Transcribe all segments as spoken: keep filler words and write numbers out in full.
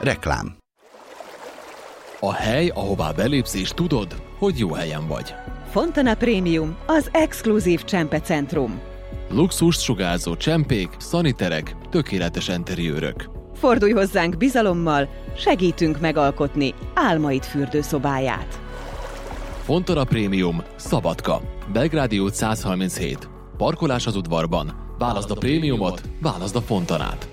Reklám. A hely, ahová belépsz és tudod, hogy jó helyen vagy. Fontana Premium, az exkluzív csempecentrum. Luxust sugárzó csempék, szaniterek, tökéletes enteriőrök. Fordulj hozzánk bizalommal, segítünk megalkotni álmaid fürdőszobáját. Fontana Premium, Szabadka, Belgrádi út száz harminchét. Parkolás az udvarban. Válaszd a prémiumot, válaszd a Fontanát.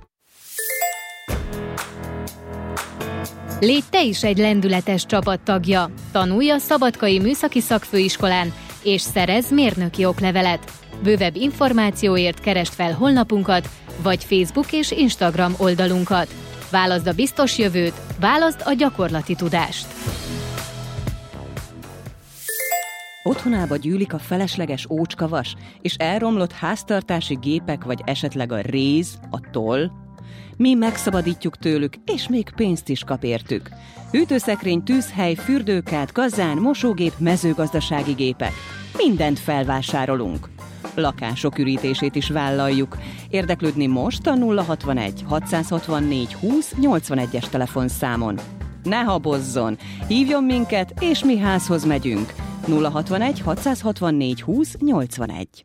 Légy te is egy lendületes csapattagja. Tanulj a Szabadkai Műszaki Szakfőiskolán, és szerezz mérnöki oklevelet. Bővebb információért keresd fel honlapunkat, vagy Facebook és Instagram oldalunkat. Válaszd a biztos jövőt, válaszd a gyakorlati tudást. Otthonába gyűlik a felesleges ócskavas, és elromlott háztartási gépek, vagy esetleg a réz, a toll? Mi megszabadítjuk tőlük, és még pénzt is kap értük. Hűtőszekrény, tűzhely, fürdőkád, kazán, mosógép, mezőgazdasági gépek. Mindent felvásárolunk. Lakások ürítését is vállaljuk. Érdeklődni most a nulla hatvanegy hatszázhatvannégy húsz nyolcvanegyes telefonszámon. Ne habozzon! Hívjon minket, és mi házhoz megyünk. nulla hatvanegy hatszázhatvannégy húsz nyolcvanegy.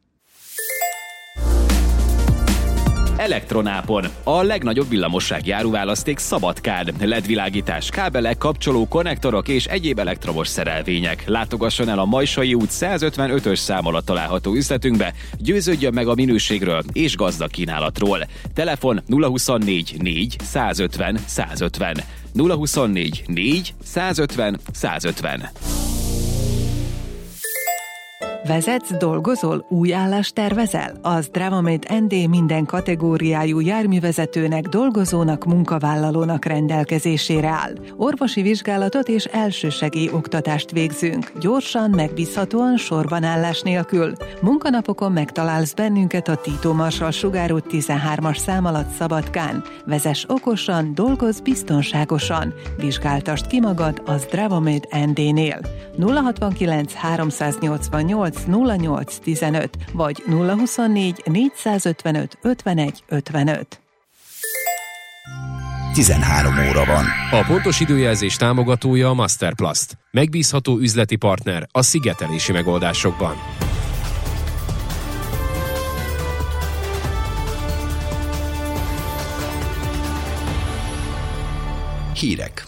Elektronápon. A legnagyobb villamossági áruválaszték Szabadkán. el é dé világítás, kábelek, kapcsoló, konnektorok és egyéb elektromos szerelvények. Látogasson el a Majsai út százötvenötös szám alatt található üzletünkbe, győződjön meg a minőségről és gazdag kínálatról. Telefon nulla huszonnégy négy százötven százötven. nulla huszonnégy négy százötven százötven. Vezetsz, dolgozol, új állást tervezel? Az Dravamate en dé minden kategóriájú járművezetőnek, dolgozónak, munkavállalónak rendelkezésére áll. Orvosi vizsgálatot és elsősegély oktatást végzünk. Gyorsan, megbízhatóan, sorban állás nélkül. Munkanapokon megtalálsz bennünket a Tito Marsalls sugárút tizenhármas szám alatt Szabadkán. Vezess okosan, dolgozz biztonságosan. Vizsgáltasd ki magad az Dravamate en dé-nél. nulla hatvankilenc háromszáznyolcvannyolc nulla nyolc tizenöt vagy nulla huszonnégy négyszázötvenöt ötvenegy ötvenöt. tizenhárom óra van. A pontos időjelzés támogatója a Masterplast. Megbízható üzleti partner a szigetelési megoldásokban. Hírek.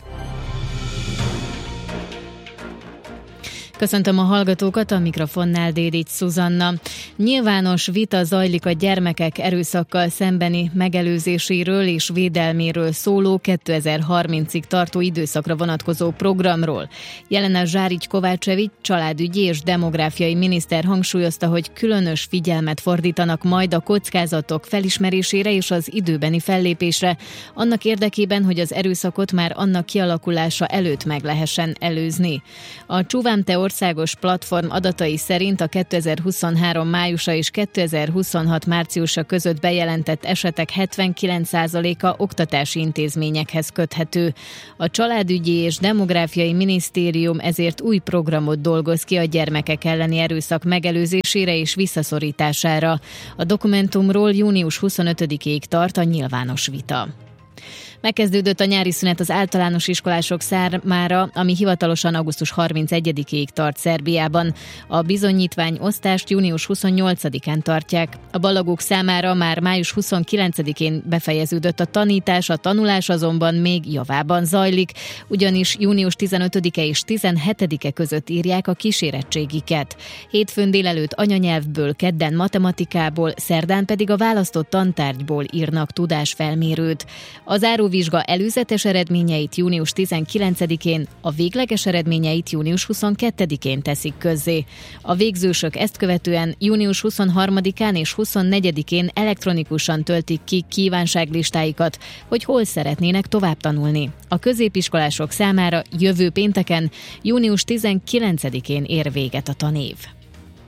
Köszöntöm a hallgatókat, a mikrofonnál Dédics Szuzanna. Nyilvános vita zajlik a gyermekek erőszakkal szembeni megelőzéséről és védelméről szóló kétezer-harmincig tartó időszakra vonatkozó programról. Jelena Zsárics-Kovácsevics családügyi és demográfiai miniszter hangsúlyozta, hogy különös figyelmet fordítanak majd a kockázatok felismerésére és az időbeni fellépésre, annak érdekében, hogy az erőszakot már annak kialakulása előtt meg lehessen előzni. A Csúvám-Te országos platform adatai szerint a kétezer-huszonhárom májusa és kétezer-huszonhat márciusa között bejelentett esetek hetvenkilenc százaléka oktatási intézményekhez köthető. A Családügyi és Demográfiai Minisztérium ezért új programot dolgoz ki a gyermekek elleni erőszak megelőzésére és visszaszorítására. A dokumentumról június huszonötödikéig tart a nyilvános vita. Megkezdődött a nyári szünet az általános iskolások számára, ami hivatalosan augusztus harmincegyedikéig tart Szerbiában. A bizonyítványosztást június huszonnyolcadikán tartják. A ballagók számára már május huszonkilencedikén befejeződött a tanítás, a tanulás azonban még javában zajlik, ugyanis június tizenötödike és tizenhetedike között írják a kísérettségiket. Hétfőn délelőtt anyanyelvből, kedden matematikából, szerdán pedig a választott tantárgyból írnak tudásfelmérőt. Az áróvizsga előzetes eredményeit június tizenkilencedikén, a végleges eredményeit június huszonkettedikén teszik közzé. A végzősök ezt követően június huszonharmadikán és huszonnegyedikén elektronikusan töltik ki kívánságlistáikat, hogy hol szeretnének tovább tanulni. A középiskolások számára jövő pénteken, június tizenkilencedikén ér véget a tanév.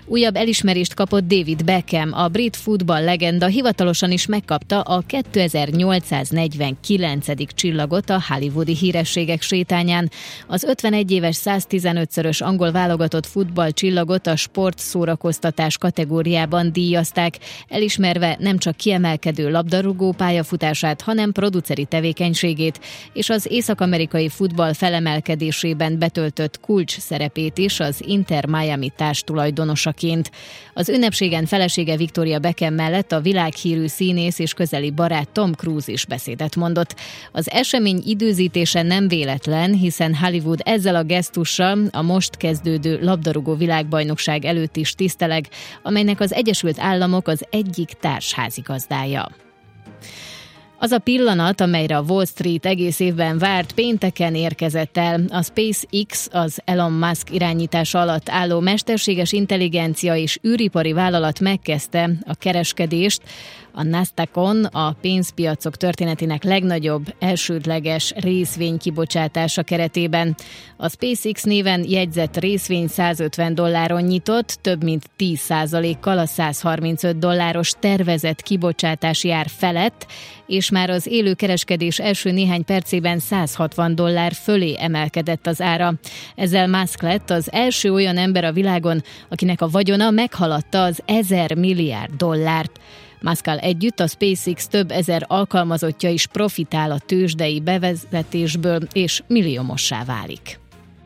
Újabb elismerést kapott David Beckham, a brit futball legenda hivatalosan is megkapta a kétezer-nyolcszáznegyvenkilencedik csillagot a hollywoodi hírességek sétányán. Az ötvenegy éves száztizenötszörös angol válogatott futballcsillagot a sportszórakoztatás kategóriában díjazták, elismerve nem csak kiemelkedő labdarúgó pályafutását, hanem produceri tevékenységét és az észak-amerikai futball felemelkedésében betöltött kulcs szerepét is az Inter Miami társtulajdonosaként. Az ünnepségen felesége Victoria Beckham mellett a világhírű színész és közeli barát Tom Cruise is beszédet mondott. Az esemény időzítése nem véletlen, hiszen Hollywood ezzel a gesztussal a most kezdődő labdarúgó világbajnokság előtt is tiszteleg, amelynek az Egyesült Államok az egyik társházigazdája. Az a pillanat, amelyre a Wall Street egész évben várt, pénteken érkezett el. A SpaceX, az Elon Musk irányítása alatt álló mesterséges intelligencia és űripari vállalat megkezdte a kereskedést a Nasdaqon, a pénzpiacok történetének legnagyobb elsődleges részvény kibocsátása keretében. A SpaceX néven jegyzett részvény százötven dolláron nyitott, több mint tíz százalékkal a százharmincöt dolláros tervezett kibocsátási ár felett, és már az élő kereskedés első néhány percében százhatvan dollár fölé emelkedett az ára. Ezzel Musk lett az első olyan ember a világon, akinek a vagyona meghaladta az ezer milliárd dollárt. Muskkal együtt a SpaceX több ezer alkalmazottja is profitál a tőzsdei bevezetésből, és milliómossá válik.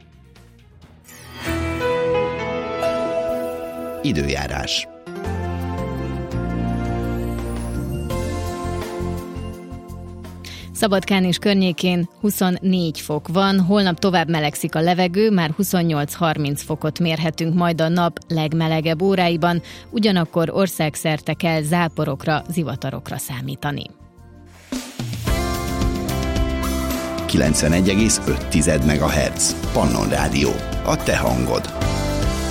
Időjárás. Szabadkán és környékén huszonnégy fok van, holnap tovább melegszik a levegő, már huszonnyolc-harminc fokot mérhetünk majd a nap legmelegebb óráiban, ugyanakkor országszerte kell záporokra, zivatarokra számítani. kilencvenegy egész öt megahertz. Pannon Rádió. A te hangod.